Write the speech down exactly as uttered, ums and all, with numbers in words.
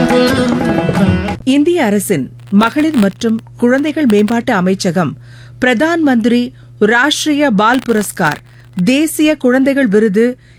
இந்திய அரசின் மகளிர் மற்றும் குழந்தைகள் மேம்பாட்டு அமைச்சகம் பிரதான் மந்திரி ராஷ்டிரிய பால் புரஸ்கார் தேசிய குழந்தைகள் விருது